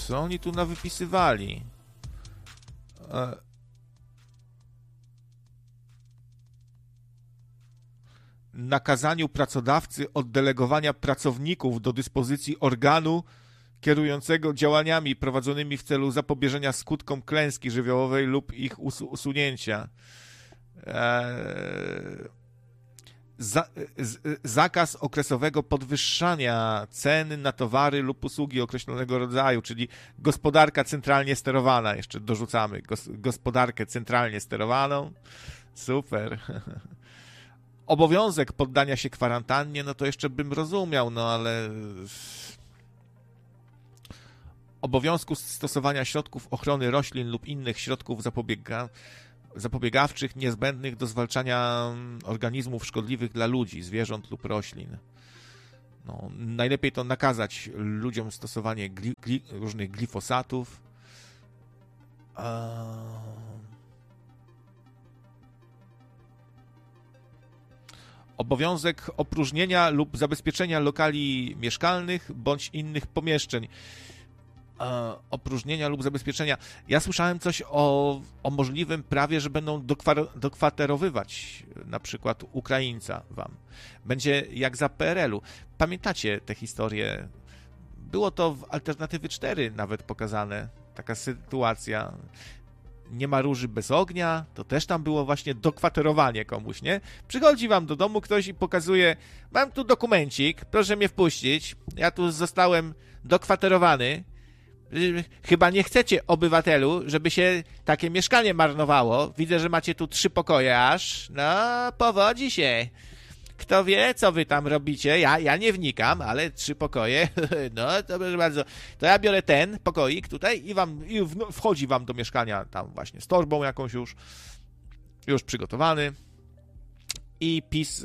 Co oni tu nawypisywali? Nakazaniu pracodawcy oddelegowania pracowników do dyspozycji organu kierującego działaniami prowadzonymi w celu zapobieżenia skutkom klęski żywiołowej lub ich usunięcia. Zakaz okresowego podwyższania cen na towary lub usługi określonego rodzaju, czyli gospodarka centralnie sterowana, jeszcze dorzucamy gospodarkę centralnie sterowaną. Super. Obowiązek poddania się kwarantannie, no to jeszcze bym rozumiał, no ale obowiązku stosowania środków ochrony roślin lub innych środków zapobiegawczych niezbędnych do zwalczania organizmów szkodliwych dla ludzi, zwierząt lub roślin. No, najlepiej to nakazać ludziom stosowanie różnych glifosatów. Obowiązek opróżnienia lub zabezpieczenia lokali mieszkalnych bądź innych pomieszczeń. Opróżnienia lub zabezpieczenia. Ja słyszałem coś o możliwym prawie, że będą dokwaterowywać na przykład Ukraińca wam. Będzie jak za PRL-u. Pamiętacie tę historię? Było to w Alternatywy 4 nawet pokazane. Taka sytuacja. Nie ma róży bez ognia, to też tam było właśnie dokwaterowanie komuś, nie? Przychodzi wam do domu ktoś i pokazuje, mam tu dokumencik, proszę mnie wpuścić, ja tu zostałem dokwaterowany. Chyba nie chcecie, obywatelu, żeby się takie mieszkanie marnowało. Widzę, że macie tu 3 pokoje aż. No, powodzi się. Kto wie, co wy tam robicie? Ja nie wnikam, ale 3 pokoje. No, to proszę bardzo. To ja biorę ten pokoik tutaj i wchodzi wam do mieszkania tam właśnie z torbą jakąś już przygotowany. I PiS...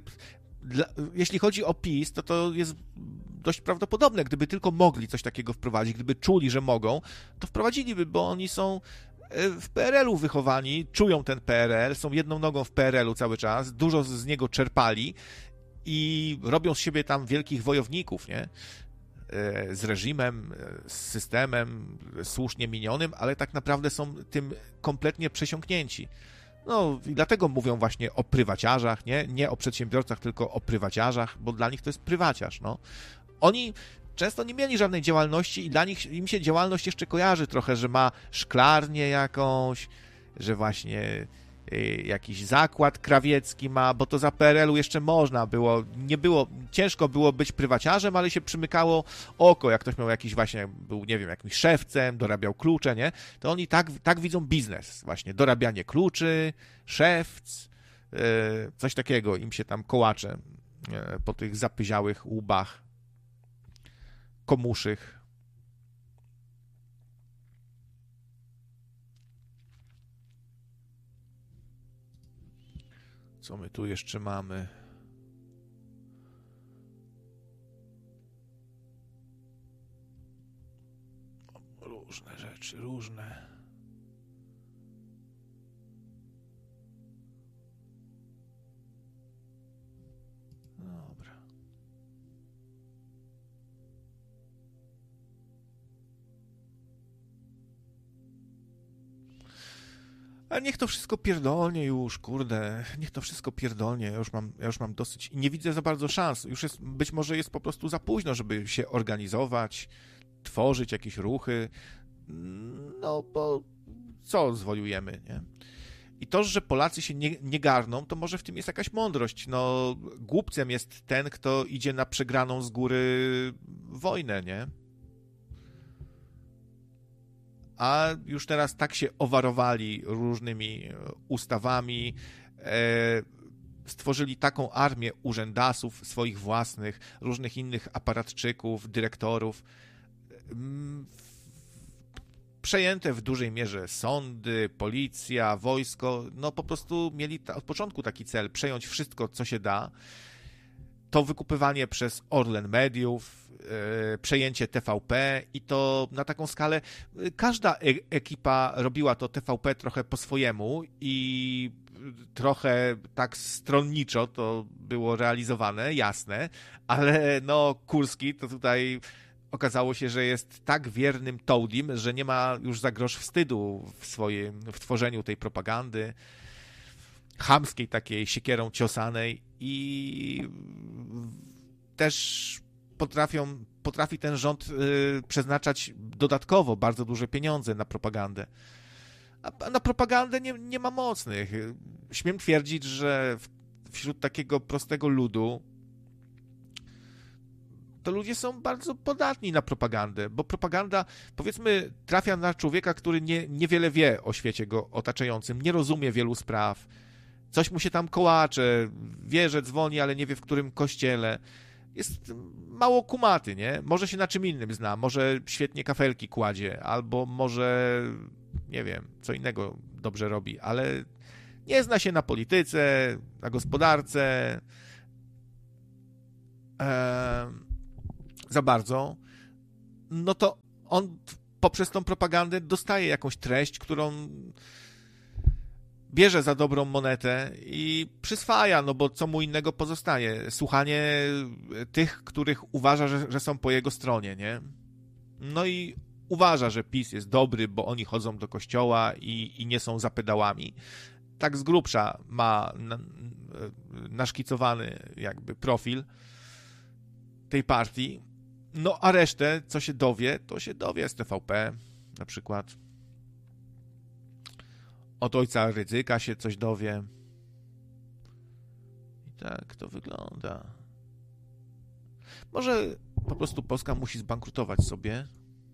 jeśli chodzi o PiS, to jest dość prawdopodobne, gdyby tylko mogli coś takiego wprowadzić, gdyby czuli, że mogą, to wprowadziliby, bo oni są w PRL-u wychowani, czują ten PRL, są jedną nogą w PRL-u cały czas, dużo z niego czerpali i robią z siebie tam wielkich wojowników, nie? Z reżimem, z systemem słusznie minionym, ale tak naprawdę są tym kompletnie przesiąknięci. No i dlatego mówią właśnie o prywaciarzach, nie o przedsiębiorcach, tylko o prywaciarzach, bo dla nich to jest prywaciarz, no. Oni często nie mieli żadnej działalności i dla nich, im się działalność jeszcze kojarzy trochę, że ma szklarnię jakąś, że właśnie jakiś zakład krawiecki ma, bo to za PRL-u jeszcze można było, ciężko było być prywaciarzem, ale się przymykało oko, jak ktoś miał jakiś właśnie, był, nie wiem, jakimś szewcem, dorabiał klucze, nie? To oni tak widzą biznes, właśnie, dorabianie kluczy, szewc, coś takiego im się tam kołacze po tych zapyziałych łbach komuszych. Co my tu jeszcze mamy? Różne rzeczy, różne. Dobra. A niech to wszystko pierdolnie już, kurde, niech to wszystko pierdolnie, ja już mam dosyć i nie widzę za bardzo szans. Być może jest po prostu za późno, żeby się organizować, tworzyć jakieś ruchy, no bo co zwojujemy, nie? I to, że Polacy się nie garną, to może w tym jest jakaś mądrość. No, głupcem jest ten, kto idzie na przegraną z góry wojnę, nie? A już teraz tak się owarowali różnymi ustawami, stworzyli taką armię urzędasów swoich własnych, różnych innych aparatczyków, dyrektorów, przejęte w dużej mierze sądy, policja, wojsko, no po prostu mieli od początku taki cel, przejąć wszystko, co się da, to wykupywanie przez Orlen mediów, przejęcie TVP i to na taką skalę. Każda ekipa robiła to TVP trochę po swojemu i trochę tak stronniczo to było realizowane, jasne, ale no Kurski to tutaj okazało się, że jest tak wiernym toadim, że nie ma już za grosz wstydu w tworzeniu tej propagandy chamskiej, takiej siekierą ciosanej i też potrafi ten rząd przeznaczać dodatkowo bardzo duże pieniądze na propagandę. A na propagandę nie ma mocnych. Śmiem twierdzić, że wśród takiego prostego ludu to ludzie są bardzo podatni na propagandę, bo propaganda, powiedzmy, trafia na człowieka, który niewiele wie o świecie go otaczającym, nie rozumie wielu spraw, coś mu się tam kołacze, wie, że dzwoni, ale nie wie, w którym kościele. Jest mało kumaty, nie? Może się na czym innym zna, może świetnie kafelki kładzie, albo może, nie wiem, co innego dobrze robi, ale nie zna się na polityce, na gospodarce za bardzo, no to on poprzez tą propagandę dostaje jakąś treść, którą bierze za dobrą monetę i przyswaja, no bo co mu innego pozostaje? Słuchanie tych, których uważa, że są po jego stronie, nie? No i uważa, że PiS jest dobry, bo oni chodzą do kościoła i nie są za pedałami. Tak z grubsza ma naszkicowany jakby profil tej partii. No a resztę, co się dowie, to się dowie z TVP na przykład. Od ojca Rydzyka się coś dowie. I tak to wygląda. Może po prostu Polska musi zbankrutować sobie.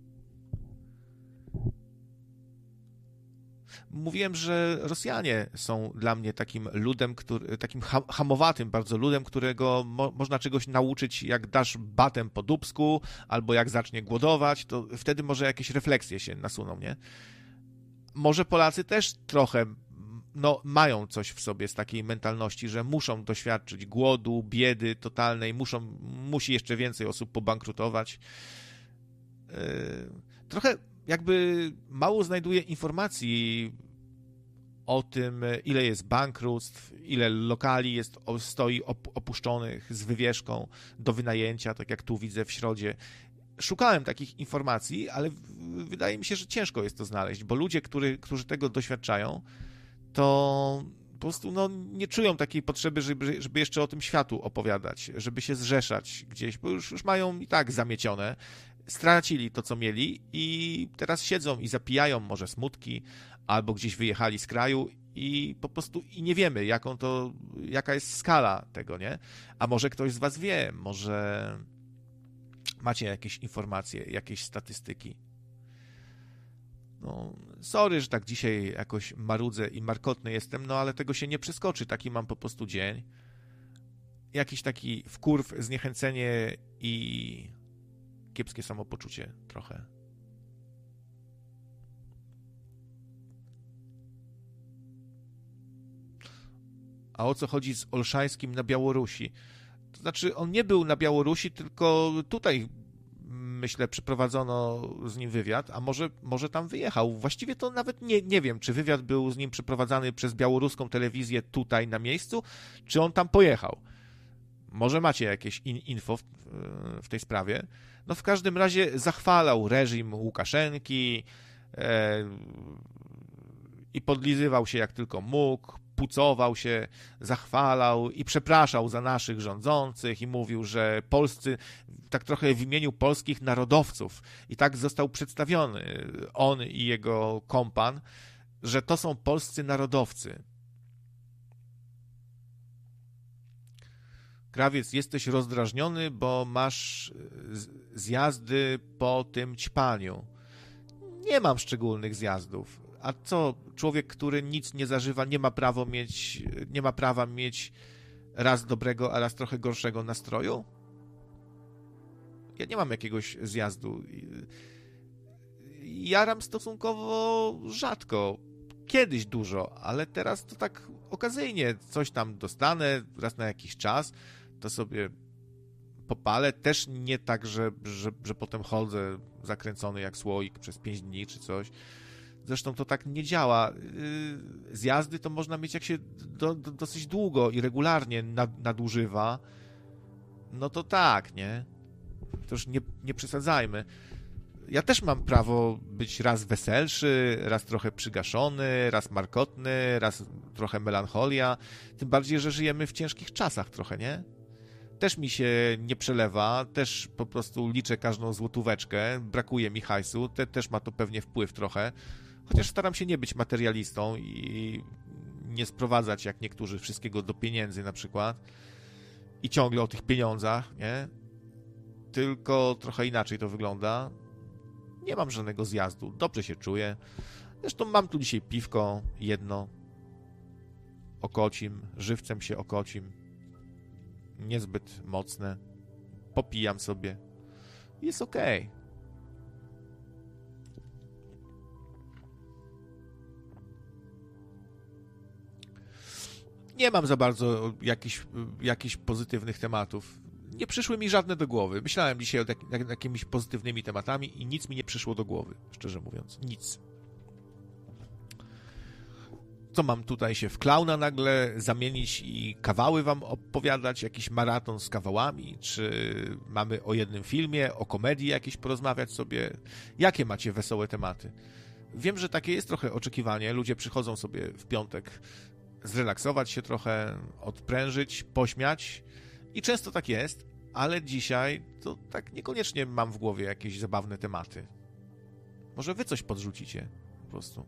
Mówiłem, że Rosjanie są dla mnie takim ludem, takim hamowatym bardzo ludem, którego można czegoś nauczyć, jak dasz batem po dupsku, albo jak zacznie głodować, to wtedy może jakieś refleksje się nasuną, nie? Może Polacy też trochę mają coś w sobie z takiej mentalności, że muszą doświadczyć głodu, biedy totalnej, musi jeszcze więcej osób pobankrutować. Trochę jakby mało znajduje informacji o tym, ile jest bankructw, ile lokali stoi opuszczonych z wywieszką do wynajęcia, tak jak tu widzę w Środzie. Szukałem takich informacji, ale wydaje mi się, że ciężko jest to znaleźć, bo ludzie, którzy tego doświadczają, to po prostu nie czują takiej potrzeby, żeby jeszcze o tym światu opowiadać, żeby się zrzeszać gdzieś, bo już mają i tak zamiecione, stracili to, co mieli i teraz siedzą i zapijają może smutki, albo gdzieś wyjechali z kraju i po prostu nie wiemy, jaka jest skala tego, nie? A może ktoś z was wie, może macie jakieś informacje, jakieś statystyki. No, sorry, że tak dzisiaj jakoś marudzę i markotny jestem, ale tego się nie przeskoczy, taki mam po prostu dzień. Jakiś taki wkurw, zniechęcenie i kiepskie samopoczucie trochę. A o co chodzi z Olszańskim na Białorusi? To znaczy, on nie był na Białorusi, tylko tutaj, myślę, przeprowadzono z nim wywiad, a może tam wyjechał. Właściwie to nawet nie wiem, czy wywiad był z nim przeprowadzany przez białoruską telewizję tutaj na miejscu, czy on tam pojechał. Może macie jakieś info w tej sprawie. No w każdym razie zachwalał reżim Łukaszenki i podlizywał się jak tylko mógł, pucował się, zachwalał i przepraszał za naszych rządzących i mówił, że polscy, tak trochę w imieniu polskich narodowców i tak został przedstawiony on i jego kompan, że to są polscy narodowcy. Krawiec, jesteś rozdrażniony, bo masz zjazdy po tym ćpaniu. Nie mam szczególnych zjazdów. A co, człowiek, który nic nie zażywa, nie ma prawa mieć raz dobrego, a raz trochę gorszego nastroju? Ja nie mam jakiegoś zjazdu. Jaram stosunkowo rzadko. Kiedyś dużo, ale teraz to tak okazyjnie coś tam dostanę raz na jakiś czas, to sobie popalę. Też nie tak, że potem chodzę zakręcony jak słoik przez 5 dni czy coś. Zresztą to tak nie działa. Zjazdy to można mieć, jak się dosyć długo i regularnie nadużywa. No to tak, nie? To już nie przesadzajmy. Ja też mam prawo być raz weselszy, raz trochę przygaszony, raz markotny, raz trochę melancholia. Tym bardziej, że żyjemy w ciężkich czasach trochę, nie? Też mi się nie przelewa, też po prostu liczę każdą złotóweczkę, brakuje mi hajsu, też ma to pewnie wpływ trochę. Chociaż staram się nie być materialistą i nie sprowadzać, jak niektórzy, wszystkiego do pieniędzy na przykład. I ciągle o tych pieniądzach, nie? Tylko trochę inaczej to wygląda. Nie mam żadnego zjazdu, dobrze się czuję. Zresztą mam tu dzisiaj piwko, jedno. Okocim, żywcem się okocim. Niezbyt mocne. Popijam sobie. Jest okej. Nie mam za bardzo jakichś pozytywnych tematów. Nie przyszły mi żadne do głowy. Myślałem dzisiaj nad jakimiś pozytywnymi tematami i nic mi nie przyszło do głowy, szczerze mówiąc. Nic. Co mam tutaj się w klauna nagle zamienić i kawały wam opowiadać? Jakiś maraton z kawałami? Czy mamy o jednym filmie, o komedii jakieś porozmawiać sobie? Jakie macie wesołe tematy? Wiem, że takie jest trochę oczekiwanie. Ludzie przychodzą sobie w piątek zrelaksować się trochę, odprężyć, pośmiać. I często tak jest, ale dzisiaj to tak niekoniecznie mam w głowie jakieś zabawne tematy. Może wy coś podrzucicie po prostu.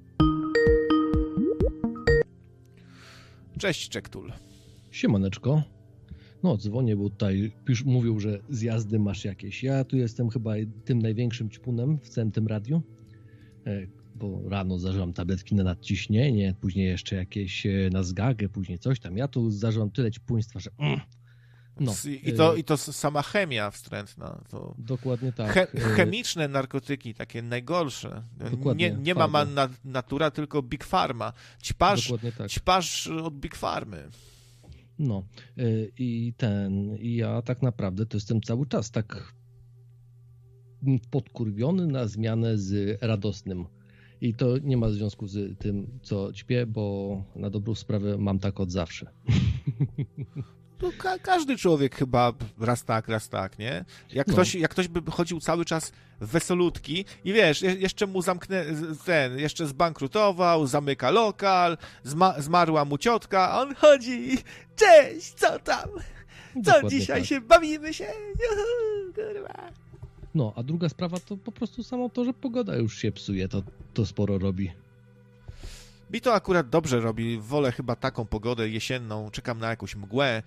Cześć, Czektul. Siemaneczko. No, dzwonię, bo tutaj już mówił, że zjazdy masz jakieś. Ja tu jestem chyba tym największym ćpunem w całym tym radiu, bo rano zażywam tabletki na nadciśnienie, później jeszcze jakieś na zgagę, później coś tam. Ja tu zażywam tyle ćpuństwa, że... No. I to sama chemia wstrętna. To dokładnie tak. Chemiczne narkotyki, takie najgorsze. Nie ma natura, tylko Big Pharma. Ćpasz od Big Pharmy. No. I ja tak naprawdę to jestem cały czas tak podkurwiony na zmianę z radosnym. I to nie ma związku z tym, co ćpię, bo na dobrą sprawę mam tak od zawsze. No, każdy człowiek chyba raz tak, nie? Jak ktoś by chodził cały czas wesolutki i wiesz, jeszcze mu jeszcze zbankrutował, zamyka lokal, zmarła mu ciotka, a on chodzi, cześć, co tam? Co dokładnie dzisiaj tak. Się bawimy się? Juhu, kurwa. No, a druga sprawa to po prostu samo to, że pogoda już się psuje, to sporo robi. Mi to akurat dobrze robi. Wolę chyba taką pogodę jesienną. Czekam na jakąś mgłę.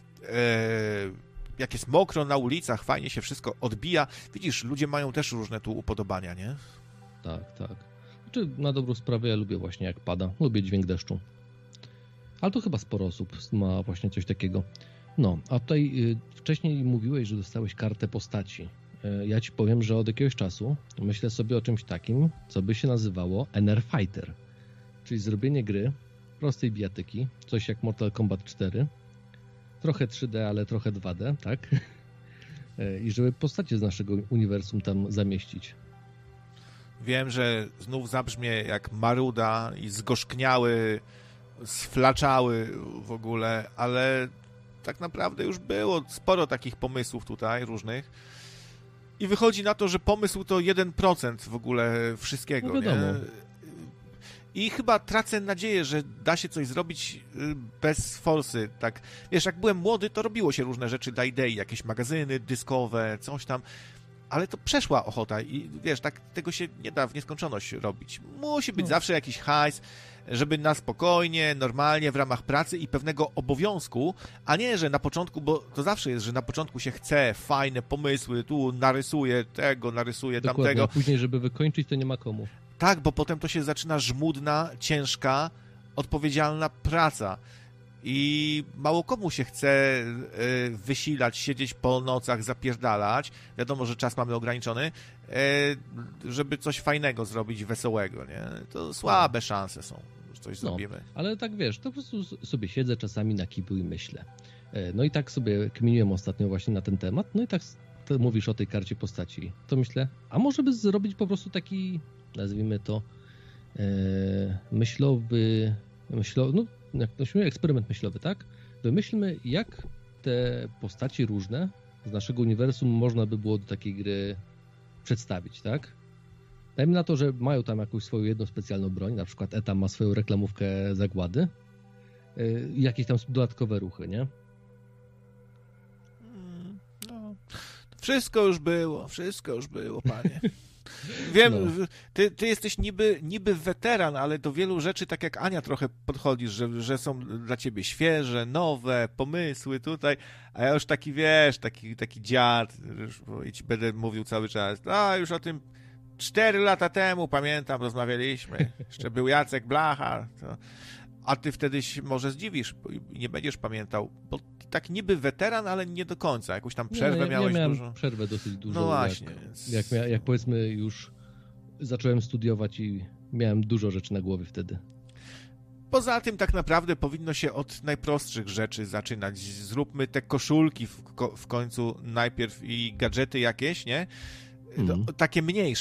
Jak jest mokro na ulicach, fajnie się wszystko odbija. Widzisz, ludzie mają też różne tu upodobania, nie? Tak, tak. Znaczy, na dobrą sprawę ja lubię właśnie jak pada. Lubię dźwięk deszczu. Ale to chyba sporo osób ma właśnie coś takiego. No, a tutaj wcześniej mówiłeś, że dostałeś kartę postaci. Ja ci powiem, że od jakiegoś czasu myślę sobie o czymś takim, co by się nazywało NR Fighter. Czyli zrobienie gry prostej bijatyki, coś jak Mortal Kombat 4, trochę 3D, ale trochę 2D, tak? I żeby postacie z naszego uniwersum tam zamieścić. Wiem, że znów zabrzmie jak maruda i zgorzkniały, sflaczały w ogóle, ale tak naprawdę już było sporo takich pomysłów tutaj różnych. I wychodzi na to, że pomysł to 1% w ogóle wszystkiego, no wiadomo. Nie? I chyba tracę nadzieję, że da się coś zrobić bez forsy. Tak, wiesz, jak byłem młody, to robiło się różne rzeczy dla idei, jakieś magazyny dyskowe, coś tam, ale to przeszła ochota i wiesz, tak tego się nie da w nieskończoność robić. Musi być zawsze jakiś hajs, żeby na spokojnie, normalnie, w ramach pracy i pewnego obowiązku, a nie, że na początku, bo to zawsze jest, że na początku się chce, fajne pomysły, tu narysuję tego, narysuję tamtego. A później, żeby wykończyć, to nie ma komu. Tak, bo potem to się zaczyna żmudna, ciężka, odpowiedzialna praca i mało komu się chce wysilać, siedzieć po nocach, zapierdalać. Wiadomo, że czas mamy ograniczony, żeby coś fajnego zrobić, wesołego, nie? To słabe szanse są, że coś zrobimy. Ale tak wiesz, to po prostu sobie siedzę czasami na kiblu i myślę. No i tak sobie kminiłem ostatnio właśnie na ten temat, no i tak mówisz o tej karcie postaci. To myślę, a może by zrobić po prostu taki, nazwijmy to, myślowy, no jak to się mówi, eksperyment myślowy, tak? Wymyślmy, jak te postaci różne z naszego uniwersum można by było do takiej gry przedstawić, tak? Dajmy na to, że mają tam jakąś swoją jedną specjalną broń, na przykład Etam ma swoją reklamówkę zagłady i jakieś tam dodatkowe ruchy, nie? No, wszystko już było, panie. Wiem, no. Ty jesteś niby weteran, ale do wielu rzeczy, tak jak Ania, trochę podchodzisz, że są dla ciebie świeże, nowe pomysły tutaj, a ja już taki, wiesz, taki dziad, i ci będę mówił cały czas, już o tym 4 lata temu, pamiętam, rozmawialiśmy, jeszcze był Jacek Blacha, a ty wtedy się może zdziwisz i nie będziesz pamiętał, bo tak niby weteran, ale nie do końca. Jakąś tam przerwę miałeś miałem dużo. Przerwę dosyć dużo. No właśnie. Jak powiedzmy już zacząłem studiować i miałem dużo rzeczy na głowie wtedy. Poza tym tak naprawdę powinno się od najprostszych rzeczy zaczynać. Zróbmy te koszulki w końcu najpierw i gadżety jakieś, nie? Takie mniejsze.